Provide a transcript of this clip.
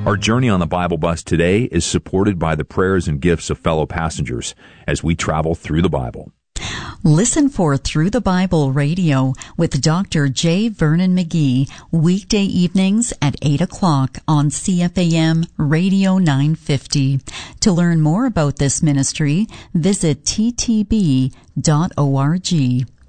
Our journey on the Bible Bus today is supported by the prayers and gifts of fellow passengers as we travel through the Bible. Listen for Through the Bible Radio with Dr. J. Vernon McGee, weekday evenings at 8 o'clock on CFAM Radio 950. To learn more about this ministry, visit ttb.org.